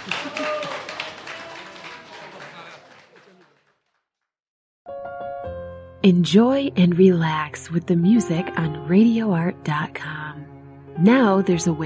Enjoy and relax with the music on RadioArt.com. Now there's a way